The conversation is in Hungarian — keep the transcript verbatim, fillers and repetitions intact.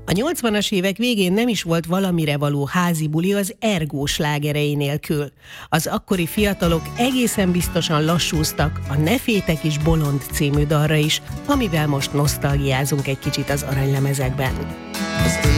A nyolcvanas évek végén nem is volt valamire való házi buli az Ergo slágerei nélkül. Az akkori fiatalok egészen biztosan lassúztak a Ne fétek is bolond című dalra is, amivel most nosztalgiázunk egy kicsit az aranylemezekben.